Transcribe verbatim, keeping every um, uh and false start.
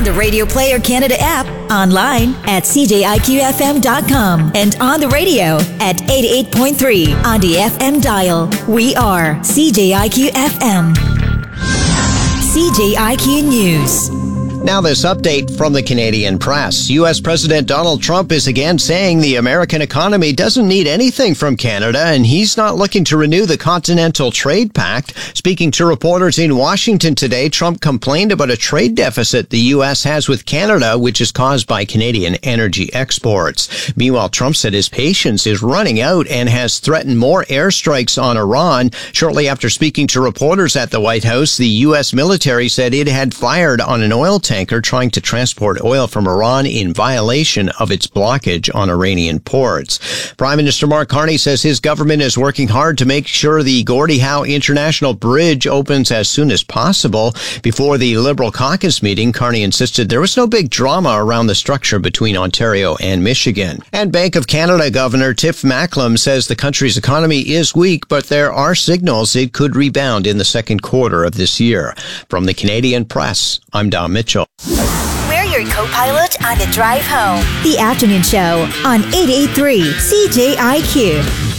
on the Radio Player Canada app, online at c j i q f m dot com, and on the radio at eighty-eight point three on the F M dial. We are C J I Q F M. C J I Q News. Now this update from the Canadian press. U S President Donald Trump is again saying the American economy doesn't need anything from Canada, and he's not looking to renew the Continental Trade Pact. Speaking to reporters in Washington today, Trump complained about a trade deficit the U S has with Canada, which is caused by Canadian energy exports. Meanwhile, Trump said his patience is running out and has threatened more airstrikes on Iran. Shortly after speaking to reporters at the White House, the U S military said it had fired on an oil tanker trying to transport oil from Iran in violation of its blockage on Iranian ports. Prime Minister Mark Carney says his government is working hard to make sure the Gordie Howe International Bridge opens as soon as possible. Before the Liberal caucus meeting, Carney insisted there was no big drama around the structure between Ontario and Michigan. And Bank of Canada Governor Tiff Macklem says the country's economy is weak, but there are signals it could rebound in the second quarter of this year. From the Canadian Press, I'm Dom Mitchell. We're your co-pilot on the drive home. The Afternoon Show on eighty-eight point three C J I Q.